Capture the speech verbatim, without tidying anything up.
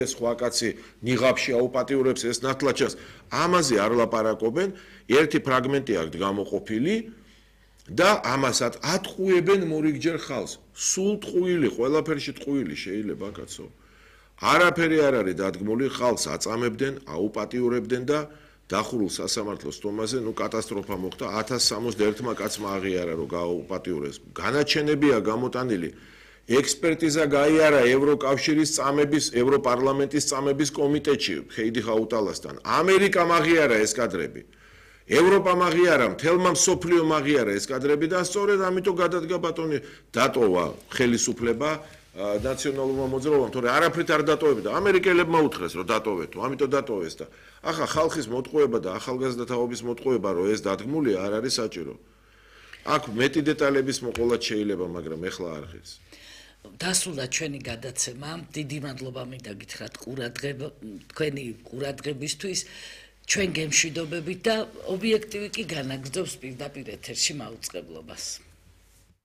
სხვა კაცი ნიღაბში აუპატიურებს ეს ნათლაჩას, ამაზე არ ლაპარაკობენ, ერთი ფრაგმენტი აქვს გამოყოფილი და ამასაც ატყუებენ მორიგჯერ ხალხს. სულ ტყუილი, ყველაფერში ტყუილი შეიძლება კაცო. არაფერი არ არის დადგმული, ხალხს აწამებდნენ, აუპატიურებდნენ და დახურულ სასამართლოს სტომაზე, ნუ კატასტროფა მოხდა, ათას სამოცდაერთმა კაცმა აღიარა, რომ გააუპატიურეს. განაჩენებია გამოტანილი. ექსპერტიზა გაიარა ევროკავშირის წამების, ევროპარლამენტის წამების კომიტეტში, ხეიდი ხაუტალასთან. ამერიკამ აღიარა ეს კადრები. ევროპამ აღიარა, მთელმა მსოფლიომ აღიარა ეს კადრები და სწორედ ამიტომ გადადგა ბატონი დატოვა ხელისუფლება ნაციონალურმა მოძრაობამ, თორე არაფრით არ დატოვებდა. ამერიკელებმა უთხრეს, რომ დატოვეთო, ამიტომ დატოვეს და ახლა ხალხის მოტყუება და ახალგაზრდა თაობის მოტყუება, რომ ეს დადგმულია, არ არის საჭირო. აქ მეტი დეტალების მოყოლაც შეიძლება, მაგრამ ეხლა არ ღირს. დასრულდა ჩვენი გადაცემა. დიდი მადლობა მინდა გითხრათ ყურადღება, თქვენი ყურადღებისთვის. ჩვენ გემშვიდობებით და ობიექტივი კი განაგრძობს პირდაპირ ეთერში მაუწყებლობას.